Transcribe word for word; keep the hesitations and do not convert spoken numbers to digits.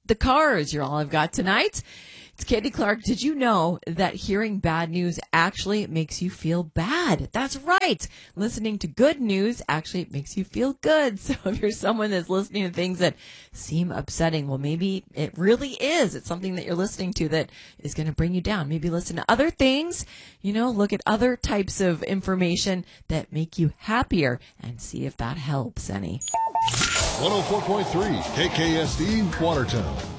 the Cars. You're all I've got tonight. It's Katie Clark. Did you know that hearing bad news actually makes you feel bad? That's right. Listening to good news actually makes you feel good. So if you're someone that's listening to things that seem upsetting, well, maybe it really is. It's something that you're listening to that is going to bring you down. Maybe listen to other things, you know, look at other types of information that make you happier and see if that helps any. one oh four point three K K S D Watertown.